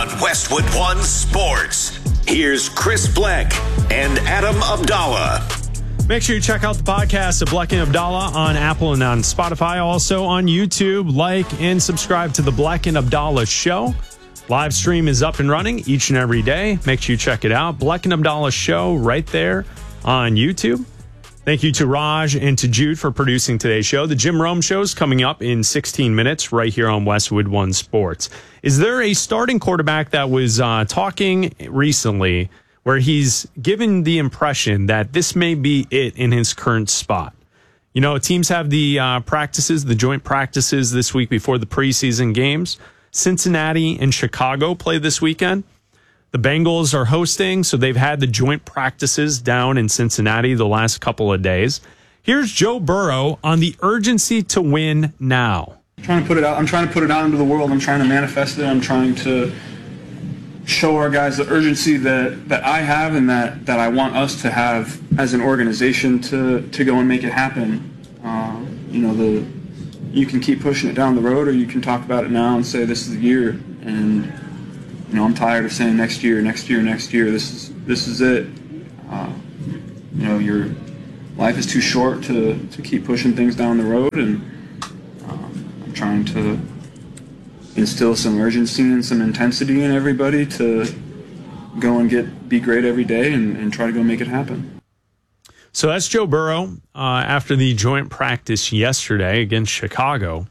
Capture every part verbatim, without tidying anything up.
on Westwood One Sports. Here's Chris Bleck and Adam Abdallah. Make sure you check out the podcast of Bleck and Abdallah on Apple and on Spotify. Also on YouTube. Like and subscribe to the Bleck and Abdallah Show. Live stream is up and running each and every day. Make sure you check it out. Bleck and Abdallah Show right there on YouTube. Thank you to Raj and to Jude for producing today's show. The Jim Rome Show is coming up in sixteen minutes right here on Westwood One Sports. Is there a starting quarterback that was uh, talking recently where he's given the impression that this may be it in his current spot? You know, teams have the uh, practices, the joint practices this week before the preseason games. Cincinnati and Chicago play this weekend. The Bengals are hosting, so they've had the joint practices down in Cincinnati the last couple of days. Here's Joe Burrow on the urgency to win now. I'm trying to put it out. I'm trying to put it out into the world. I'm trying to manifest it. I'm trying to show our guys the urgency that, that I have and that, that I want us to have as an organization to, to go and make it happen. Uh, you know, the you can keep pushing it down the road, or you can talk about it now and say this is the year. And you know, I'm tired of saying next year, next year, next year. This is this is it. Uh, you know, your life is too short to, to keep pushing things down the road, and um, I'm trying to instill some urgency and some intensity in everybody to go and get be great every day and, and try to go make it happen. So that's Joe Burrow uh, after the joint practice yesterday against Chicago.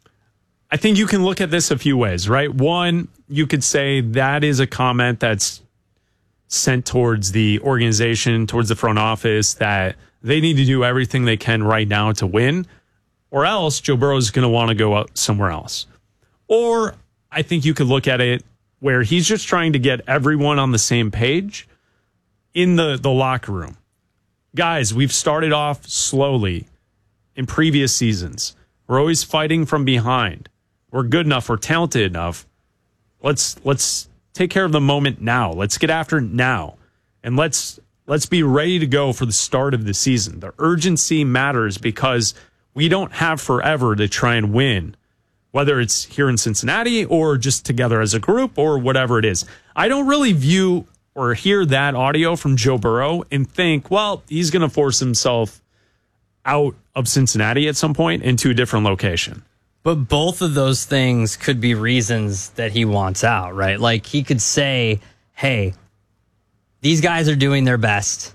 I think you can look at this a few ways, right? One, you could say that is a comment that's sent towards the organization, towards the front office, that they need to do everything they can right now to win, or else Joe Burrow is going to want to go out somewhere else. Or I think you could look at it where he's just trying to get everyone on the same page in the, the locker room. Guys, we've started off slowly in previous seasons. We're always fighting from behind. We're good enough. We're talented enough. Let's let's take care of the moment now. Let's get after it now, and let's let's be ready to go for the start of the season. The urgency matters because we don't have forever to try and win, whether it's here in Cincinnati or just together as a group or whatever it is. I don't really view or hear that audio from Joe Burrow and think, well, he's going to force himself out of Cincinnati at some point into a different location. But both of those things could be reasons that he wants out, right? Like he could say, hey, these guys are doing their best.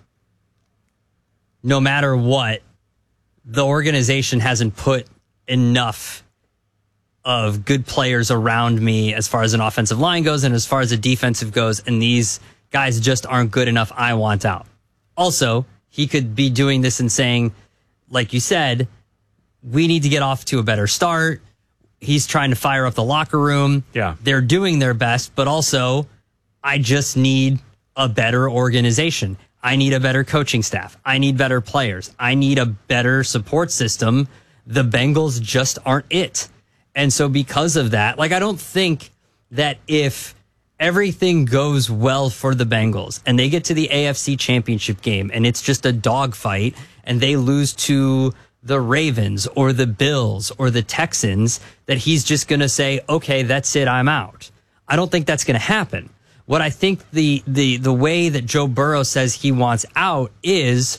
No matter what, the organization hasn't put enough of good players around me as far as an offensive line goes and as far as a defensive goes, and these guys just aren't good enough. I want out. Also, he could be doing this and saying, like you said, we need to get off to a better start. He's trying to fire up the locker room. Yeah. They're doing their best, but also I just need a better organization. I need a better coaching staff. I need better players. I need a better support system. The Bengals just aren't it. And so because of that, like I don't think that if everything goes well for the Bengals and they get to the A F C Championship game and it's just a dogfight and they lose to the Ravens or the Bills or the Texans, that he's just going to say, okay, that's it, I'm out. I don't think that's going to happen. What I think the, the, the way that Joe Burrow says he wants out is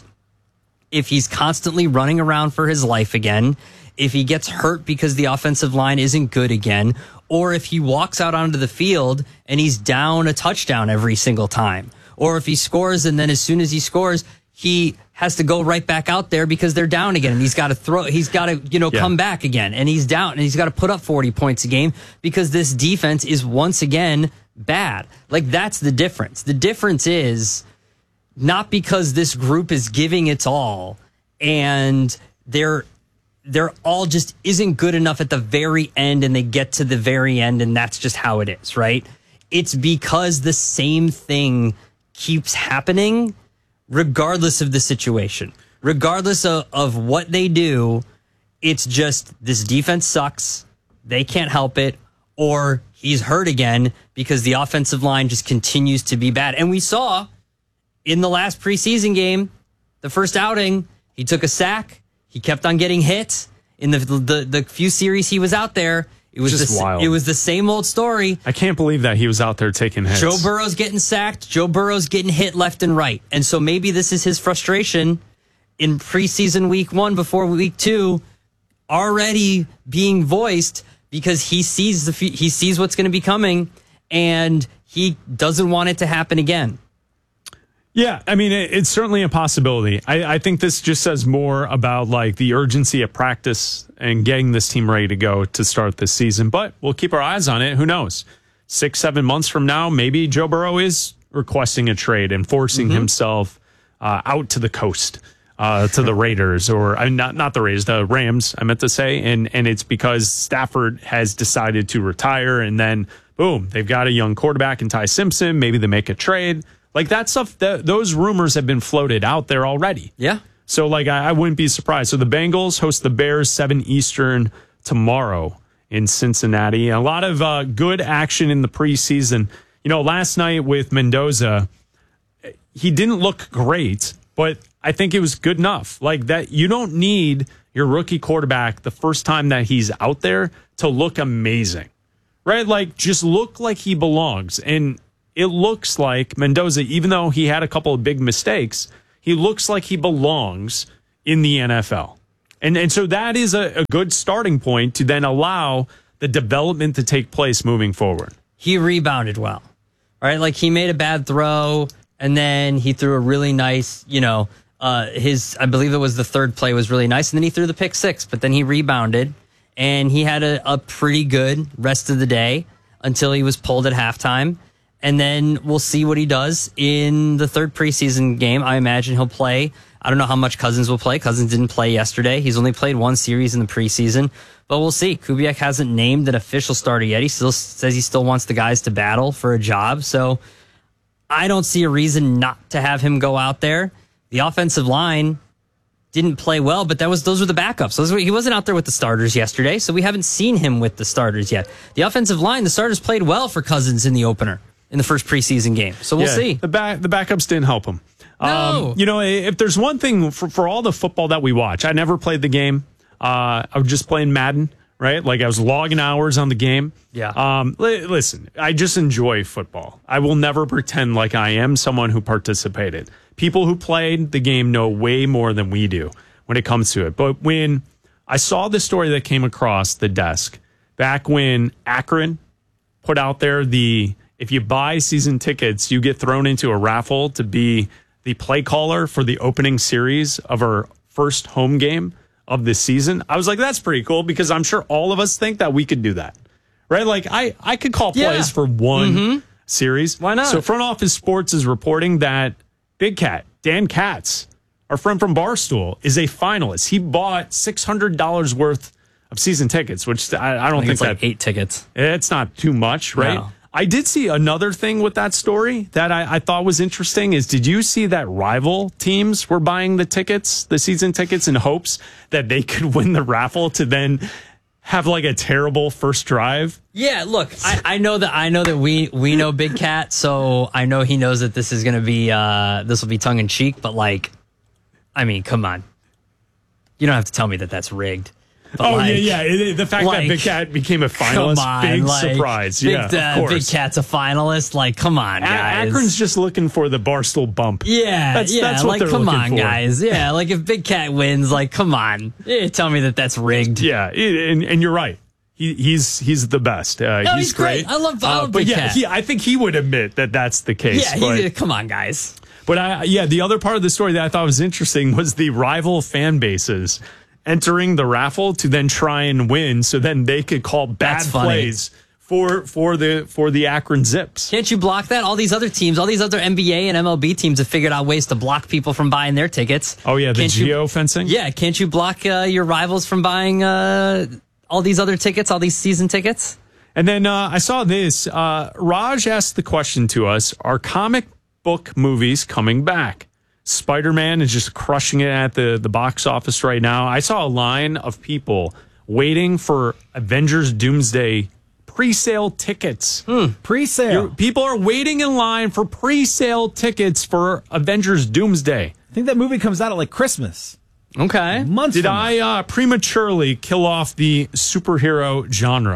if he's constantly running around for his life again, if he gets hurt because the offensive line isn't good again, or if he walks out onto the field and he's down a touchdown every single time, or if he scores and then as soon as he scores, he has to go right back out there because they're down again and he's got to throw, he's got to, you know, yeah. come back again and he's down and he's got to put up forty points a game because this defense is once again bad. Like that's the difference. The difference is not because this group is giving its all and they're, they're all just isn't good enough at the very end and they get to the very end and that's just how it is, right? It's because the same thing keeps happening regardless of the situation, regardless of, of what they do. It's just this defense sucks. They can't help it, or he's hurt again because the offensive line just continues to be bad. And we saw in the last preseason game, the first outing, he took a sack. He kept on getting hit in the, the, the few series he was out there. It was Just the, wild. It was the same old story. I can't believe that he was out there taking hits. Joe Burrow's getting sacked. Joe Burrow's getting hit left and right. And so maybe this is his frustration in preseason week one before week two already being voiced because he sees the he sees what's going to be coming and he doesn't want it to happen again. Yeah, I mean, it, it's certainly a possibility. I, I think this just says more about like the urgency of practice and getting this team ready to go to start this season. But we'll keep our eyes on it. Who knows? Six, seven months from now, maybe Joe Burrow is requesting a trade and forcing mm-hmm. himself uh, out to the coast, uh, to the Raiders, or uh, not not the Raiders, the Rams, I meant to say. And, and it's because Stafford has decided to retire. And then, boom, they've got a young quarterback in Ty Simpson. Maybe they make a trade. Like that stuff, that, those rumors have been floated out there already. Yeah. So like I, I wouldn't be surprised. So the Bengals host the Bears seven Eastern tomorrow in Cincinnati. A lot of uh, good action in the preseason. You know, last night with Mendoza, he didn't look great, but I think it was good enough. Like that, you don't need your rookie quarterback the first time that he's out there to look amazing, right? Like just look like he belongs. And it looks like Mendoza, even though he had a couple of big mistakes, he looks like he belongs in the N F L. And and so that is a, a good starting point to then allow the development to take place moving forward. He rebounded well, right? Like he made a bad throw and then he threw a really nice, you know, uh, his, I believe it was the third play was really nice. And then he threw the pick six, but then he rebounded and he had a, a pretty good rest of the day until he was pulled at halftime. And then we'll see what he does in the third preseason game. I imagine he'll play. I don't know how much Cousins will play. Cousins didn't play yesterday. He's only played one series in the preseason. But we'll see. Kubiak hasn't named an official starter yet. He still says he still wants the guys to battle for a job. So I don't see a reason not to have him go out there. The offensive line didn't play well, but that was those were the backups. Those were, he wasn't out there with the starters yesterday, so we haven't seen him with the starters yet. The offensive line, the starters played well for Cousins in the opener. In the first preseason game. So we'll yeah, see. The back the backups didn't help him. No. Um, you know, if there's one thing for, for all the football that we watch, I never played the game. Uh, I was just playing Madden, right? Like I was logging hours on the game. Yeah. Um, li- listen, I just enjoy football. I will never pretend like I am someone who participated. People who played the game know way more than we do when it comes to it. But when I saw the story that came across the desk back when Akron put out there the if you buy season tickets, you get thrown into a raffle to be the play caller for the opening series of our first home game of this season. I was like, that's pretty cool because I'm sure all of us think that we could do that, right? Like I, I could call yeah. plays for one mm-hmm. series. Why not? So Front Office Sports is reporting that Big Cat, Dan Katz, our friend from Barstool, is a finalist. He bought six hundred dollars worth of season tickets, which I, I don't I think, think it's that, like eight tickets. It's not too much, right? No. I did see another thing with that story that I, I thought was interesting is did you see that rival teams were buying the tickets, the season tickets in hopes that they could win the raffle to then have like a terrible first drive? Yeah, look, I, I know that I know that we we know Big Cat, so I know he knows that this is going to be uh, this will be tongue in cheek, but like, I mean, come on, you don't have to tell me that that's rigged. But oh, like, yeah, yeah. It, the fact like, that Big Cat became a finalist, on, big like, surprise. Big, yeah, uh, of course. Big Cat's a finalist. Like, come on, A- guys. Akron's just looking for the Barstool bump. Yeah, that's, yeah. that's what like, they're come looking on, for. guys. Yeah, like if Big Cat wins, like, come on. Yeah, tell me that that's rigged. Yeah, and, and you're right. He, he's he's the best. Uh, No, he's, he's great. I love- I love uh, But Big yeah, Cat. he, I think he would admit that that's the case. Yeah, but, he, come on, guys. But I, yeah, the other part of the story that I thought was interesting was the rival fan bases entering the raffle to then try and win, so then they could call bad That's funny. plays for for the for the Akron Zips. Can't you block that? All these other teams, all these other N B A and M L B teams have figured out ways to block people from buying their tickets. Oh yeah, the Can't you- geofencing. Yeah, can't you block uh, your rivals from buying uh, all these other tickets, all these season tickets? And then uh, I saw this. Uh, Raj asked the question to us: are comic book movies coming back? Spider-Man is just crushing it at the, the box office right now. I saw a line of people waiting for Avengers Doomsday pre-sale tickets. Hmm, pre-sale. You're, people are waiting in line for pre-sale tickets for Avengers Doomsday. I think that movie comes out at like Christmas. Okay. Months Did from I uh, prematurely kill off the superhero genre?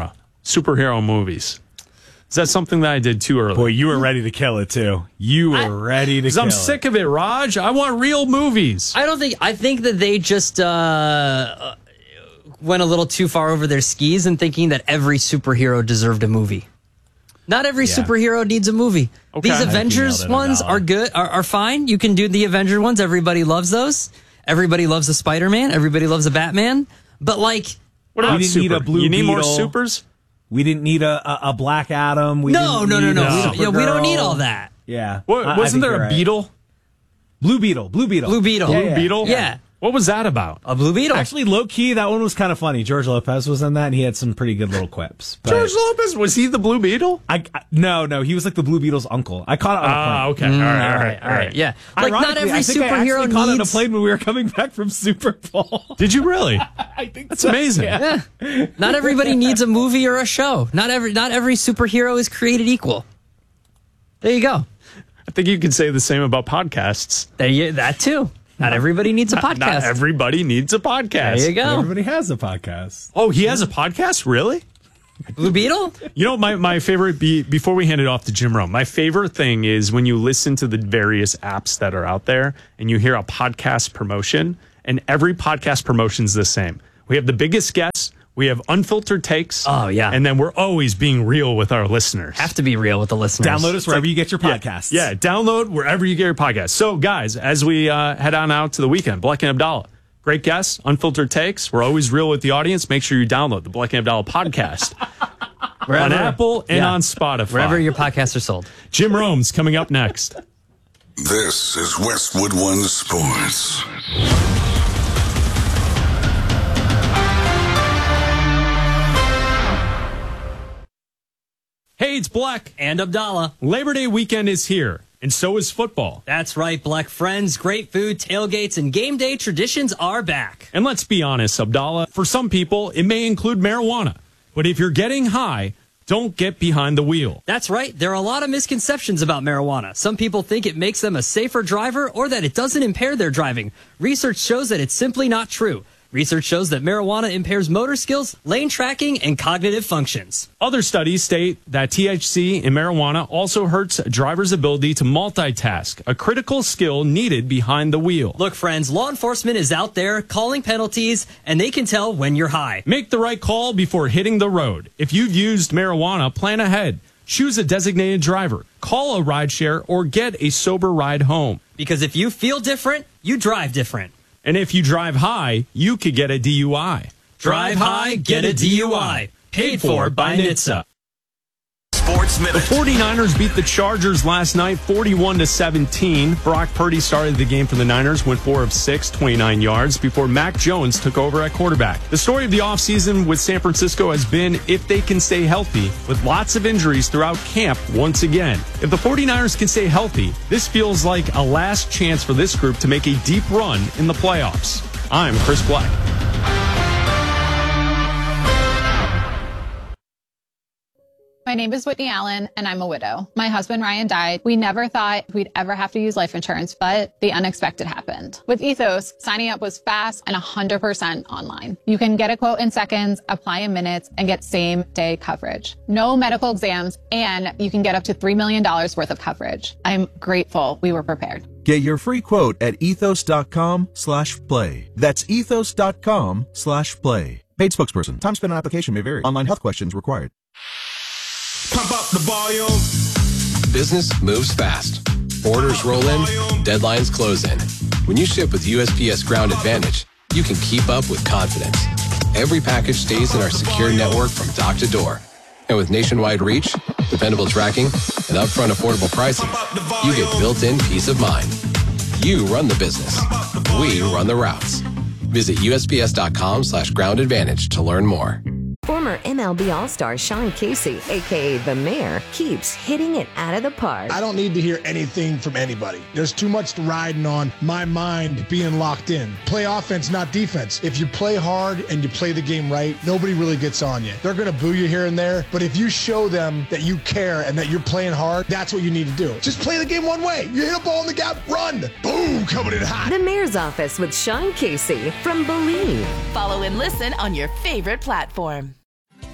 superhero movies. Is that something that I did too early? Boy, you were ready to kill it, too. You were I- ready to Because kill I'm it. sick of it, Raj. I want real movies. I don't think. I think that they just uh, uh, went a little too far over their skis in thinking that every superhero deserved a movie. Not every Yeah. superhero needs a movie. Okay. These I think you Avengers nailed it on ones that one. are good, are, are fine. You can do the Avenger ones. Everybody loves those. Everybody loves a Spider-Man. Everybody loves a Batman. But like, What about didn't need super? a Blue you need more Beetle. supers? We didn't need a, a, a Black Adam. We no, didn't no, no, need no. a We don't, yeah, we don't Supergirl. need all that. Yeah. What, I- I wasn't think there you're a right. beetle? Blue Beetle. Blue Beetle. Blue Beetle. Blue yeah. Beetle? Yeah. What was that about? A Blue Beetle. Actually, low key, that one was kind of funny. George Lopez was in that, and he had some pretty good little quips. But George Lopez? Was he the Blue Beetle? I, I no, no, he was like the Blue Beetle's uncle. I caught it on a Ah, plane. okay. all right, all right, all right. Yeah. Like, not Ironically, every I think I superhero actually caught it on a needs. plane when we were coming back from Super Bowl. Did you really? I think That's amazing. Yeah. Not everybody needs a movie or a show. Not every not every superhero is created equal. There you go. I think you could say the same about podcasts. There you that too. Not everybody needs a Not- podcast. Not everybody needs a podcast. There you go. Everybody has a podcast. Oh, he has a podcast? Really? Blue Beetle? You know, my, my favorite, be, before we hand it off to Jim Rome, my favorite thing is when you listen to the various apps that are out there and you hear a podcast promotion, and every podcast promotion is the same. We have the biggest guests, we have unfiltered takes. Oh, yeah. And then we're always being real with our listeners. Have to be real with the listeners. Download us wherever you get your podcasts. Yeah, download wherever you get your podcast. So, guys, as we uh, head on out to the weekend, Bleck and Abdallah, great guests, unfiltered takes. We're always real with the audience. Make sure you download the Bleck and Abdallah podcast Wherever, on Apple and yeah. on Spotify. Wherever your podcasts are sold. Jim Rome's coming up next. This is Westwood One Sports. Hey, it's Bleck. And Abdallah. Labor Day weekend is here, and so is football. That's right, Black friends. Great food, tailgates, and game day traditions are back. And let's be honest, Abdallah, for some people, it may include marijuana. But if you're getting high, don't get behind the wheel. That's right. There are a lot of misconceptions about marijuana. Some people think it makes them a safer driver or that it doesn't impair their driving. Research shows that it's simply not true. Research shows that marijuana impairs motor skills, lane tracking, and cognitive functions. Other studies state that T H C in marijuana also hurts a driver's ability to multitask, a critical skill needed behind the wheel. Look, friends, law enforcement is out there calling penalties, and they can tell when you're high. Make the right call before hitting the road. If you've used marijuana, plan ahead. Choose a designated driver. Call a rideshare or get a sober ride home. Because if you feel different, you drive different. And if you drive high, you could get a D U I. Drive high, get a D U I. Paid for by N H T S A. Sports Minute. The 49ers beat the Chargers last night forty-one to seventeen. Brock Purdy started the game for the Niners, went four of six, twenty-nine yards, before Mac Jones took over at quarterback. The story of the offseason with San Francisco has been if they can stay healthy, with lots of injuries throughout camp once again. If the 49ers can stay healthy, this feels like a last chance for this group to make a deep run in the playoffs. I'm Chris Black. My name is Whitney Allen, and I'm a widow. My husband, Ryan, died. We never thought we'd ever have to use life insurance, but the unexpected happened. With Ethos, signing up was fast and one hundred percent online. You can get a quote in seconds, apply in minutes, and get same-day coverage. No medical exams, and you can get up to three million dollars worth of coverage. I'm grateful we were prepared. Get your free quote at ethos.com slash play. That's ethos.com slash play. Paid spokesperson. Time spent on application may vary. Online health questions required. Pump up the volume. Business moves fast. Orders roll in, deadlines close in. When you ship with U S P S Ground Advantage, you can keep up with confidence. Every package stays in our secure network from dock to door. And with nationwide reach, dependable tracking, and upfront affordable pricing, you get built-in peace of mind. You run the business. We run the routes. Visit USPS.com slash ground advantage to learn more. Former M L B All-Star Sean Casey, a k a. The Mayor, keeps hitting it out of the park. I don't need to hear anything from anybody. There's too much riding on my mind being locked in. Play offense, not defense. If you play hard and you play the game right, nobody really gets on you. They're going to boo you here and there, but if you show them that you care and that you're playing hard, that's what you need to do. Just play the game one way. You hit a ball in the gap, run. Boom, coming in hot. The Mayor's Office with Sean Casey from Believe. Follow and listen on your favorite platform.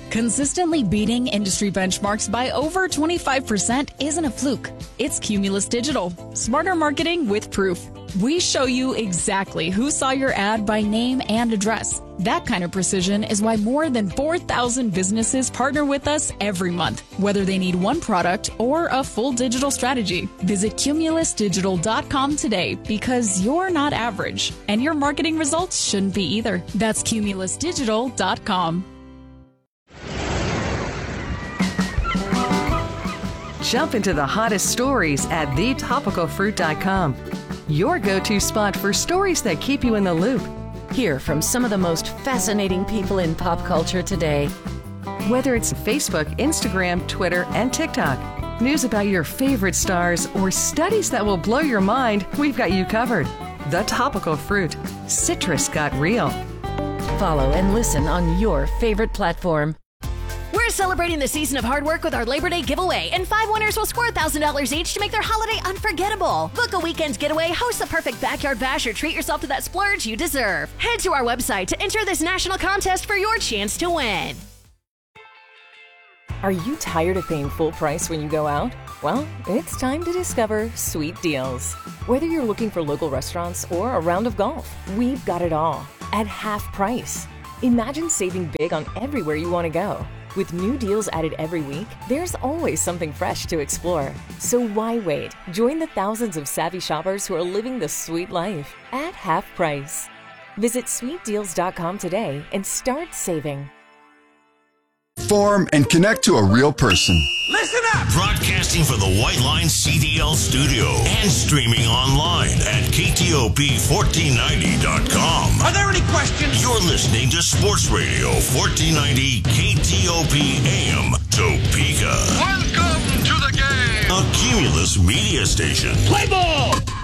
Consistently beating industry benchmarks by over twenty-five percent isn't a fluke. It's Cumulus Digital. Smarter marketing with proof. We show you exactly who saw your ad by name and address. That kind of precision is why more than four thousand businesses partner with us every month, whether they need one product or a full digital strategy. Visit cumulus digital dot com today because you're not average, and your marketing results shouldn't be either. That's cumulus digital dot com. Jump into the hottest stories at the topical fruit dot com. Your go-to spot for stories that keep you in the loop. Hear from some of the most fascinating people in pop culture today. Whether it's Facebook, Instagram, Twitter, and TikTok, news about your favorite stars, or studies that will blow your mind, we've got you covered. The Topical Fruit. Citrus got real. Follow and listen on your favorite platform. We're celebrating the season of hard work with our Labor Day giveaway, and five winners will score one thousand dollars each to make their holiday unforgettable. Book a weekend getaway, host the perfect backyard bash, or treat yourself to that splurge you deserve. Head to our website to enter this national contest for your chance to win. Are you tired of paying full price when you go out? Well, it's time to discover Sweet Deals. Whether you're looking for local restaurants or a round of golf, we've got it all at half price. Imagine saving big on everywhere you want to go. With new deals added every week, there's always something fresh to explore. So why wait? Join the thousands of savvy shoppers who are living the sweet life at half price. Visit sweet deals dot com today and start saving. Form and connect to a real person. Listen up! Broadcasting from the White Line C D L studio and streaming online at K T O P fourteen ninety dot com. Are there any questions? You're listening to Sports Radio fourteen ninety K T O P A M Topeka. Welcome to the game! A Cumulus media station. Play ball!